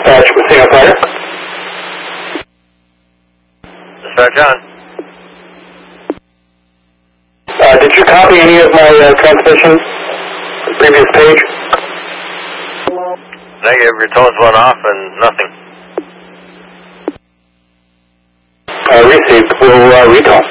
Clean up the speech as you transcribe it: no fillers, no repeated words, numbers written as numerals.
Dispatch, Casino Fire. Sir John. Did you copy any of my transmissions? Previous page? Negative, your tones went off and nothing. Received. We'll recall.